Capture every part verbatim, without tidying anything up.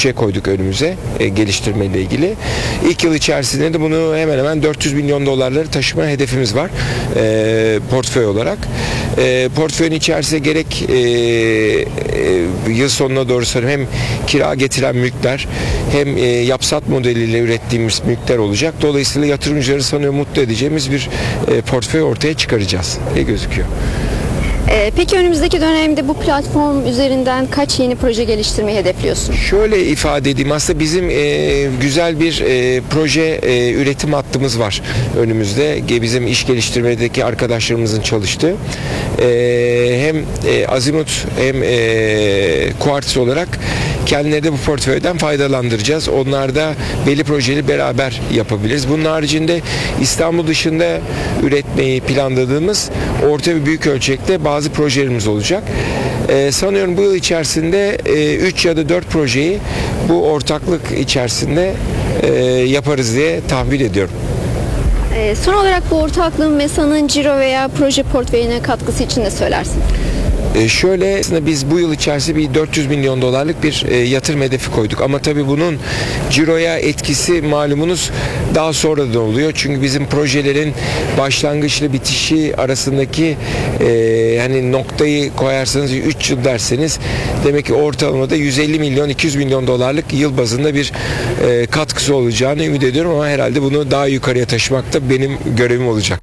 bütçe koyduk önümüze e, geliştirme ile ilgili. İlk yıl içerisinde de bunu hemen hemen dört yüz milyon dolarları taşıma hedefimiz var e, portföy olarak. E, portföyün içerisinde gerek e, e, yıl sonuna doğru sanırım hem kira getiren mülkler hem e, yapsat modeliyle ürettiğimiz mülkler olacak. Dolayısıyla yatırımcıları sanıyorum mutlu edeceğimiz bir e, portföy ortaya çıkaracağız diye gözüküyor. Ee, peki önümüzdeki dönemde bu platform üzerinden kaç yeni proje geliştirmeyi hedefliyorsun? Şöyle ifade edeyim, aslında bizim e, güzel bir e, proje e, üretim hattımız var önümüzde. Bizim iş geliştirmedeki arkadaşlarımızın çalıştığı. E, hem e, Azimut hem e, Quartz olarak kendileri de bu portföyden faydalandıracağız. Onlar da belli projeleri beraber yapabiliriz. Bunun haricinde İstanbul dışında üretmeyi planladığımız orta ve büyük ölçekte bazı projelerimiz olacak. Ee, sanıyorum bu yıl içerisinde üç ya da dört projeyi bu ortaklık içerisinde e, yaparız diye tahmin ediyorum. Ee, son olarak bu ortaklığın MESA'nın ciro veya proje portföyüne katkısı için ne söylersin? Ee, şöyle aslında biz bu yıl içerisinde bir dört yüz milyon dolarlık bir e, yatırım hedefi koyduk. Ama tabii bunun ciroya etkisi malumunuz daha sonradan oluyor. Çünkü bizim projelerin başlangıçla bitişi arasındaki e, hani noktayı koyarsanız üç yıl derseniz demek ki ortalamada yüz elli milyon iki yüz milyon dolarlık yıl bazında bir e, katkısı olacağını ümit ediyorum ama herhalde bunu daha yukarıya taşımak da benim görevim olacak.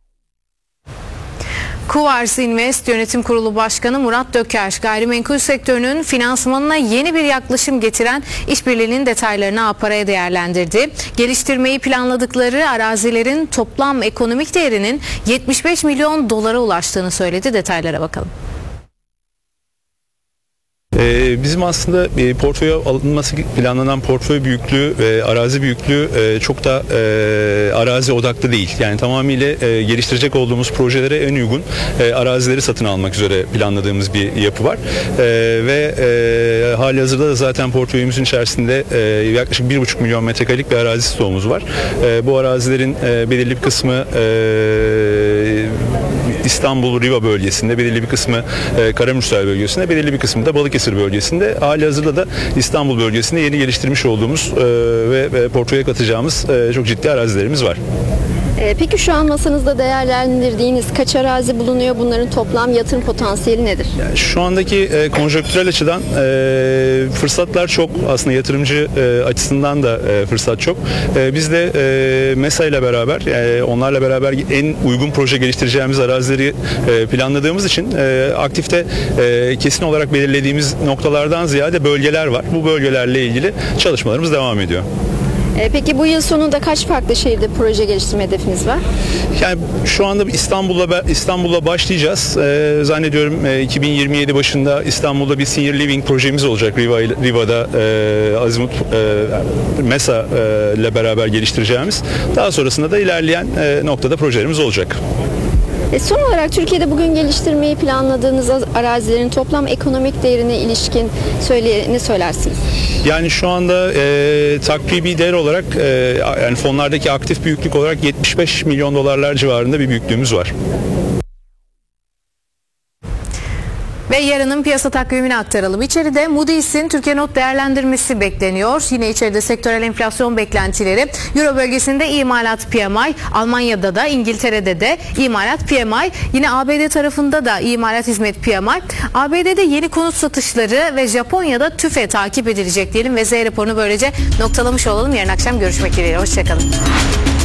Quartz Invest Yönetim Kurulu Başkanı Murat Döker, gayrimenkul sektörünün finansmanına yeni bir yaklaşım getiren işbirliğinin detaylarını Apara'ya değerlendirdi. Geliştirmeyi planladıkları arazilerin toplam ekonomik değerinin yetmiş beş milyon dolara ulaştığını söyledi. Detaylara bakalım. Ee, bizim aslında e, portföye alınması planlanan portföy büyüklüğü ve arazi büyüklüğü e, çok da e, arazi odaklı değil. Yani tamamıyla e, geliştirecek olduğumuz projelere en uygun e, arazileri satın almak üzere planladığımız bir yapı var. E, ve e, hali hazırda da zaten portföyümüzün içerisinde e, yaklaşık bir buçuk milyon metrekarelik bir arazi stoğumuz var. E, bu arazilerin e, belirli bir kısmı e, İstanbul Riva bölgesinde, belirli bir kısmı e, Karamürsel bölgesinde, belirli bir kısmı da Balıkesir bölgesinde. Hali hazırda da İstanbul bölgesinde yeni geliştirmiş olduğumuz e, ve, ve portföye katacağımız e, çok ciddi arazilerimiz var. Ee, peki şu an masanızda değerlendirdiğiniz kaç arazi bulunuyor? Bunların toplam yatırım potansiyeli nedir? Yani şu andaki e, konjonktürel açıdan e, fırsatlar çok. Aslında yatırımcı e, açısından da e, fırsat çok. E, biz de e, MESA ile beraber, e, onlarla beraber en uygun proje geliştireceğimiz arazileri e, planladığımız için e, aktifte e, kesin olarak belirlediğimiz noktalardan ziyade bölgeler var. Bu bölgelerle ilgili çalışmalarımız devam ediyor. Peki bu yıl sonunda kaç farklı şehirde proje geliştirme hedefiniz var? Yani şu anda İstanbul'la İstanbul'la başlayacağız. Ee, zannediyorum e, iki bin yirmi yedi başında İstanbul'da bir senior living projemiz olacak. Riva, Riva'da e, Azimut e, MESA e, ile beraber geliştireceğimiz. Daha sonrasında da ilerleyen e, noktada projelerimiz olacak. E son olarak Türkiye'de bugün geliştirmeyi planladığınız arazilerin toplam ekonomik değerine ilişkin söyle, ne söylersiniz? Yani şu anda e, takribi değer olarak e, yani fonlardaki aktif büyüklük olarak yetmiş beş milyon dolarlar civarında bir büyüklüğümüz var. Ve yarının piyasa takvimini aktaralım. İçeride Moody's'in Türkiye not değerlendirmesi bekleniyor. Yine içeride sektörel enflasyon beklentileri. Euro bölgesinde imalat P M I, Almanya'da da İngiltere'de de imalat P M I. Yine A B D tarafında da imalat hizmet P M I. A B D'de yeni konut satışları ve Japonya'da TÜFE takip edilecek diyelim ve Z raporunu böylece noktalamış olalım. Yarın akşam görüşmek dileğiyle. Hoşçakalın.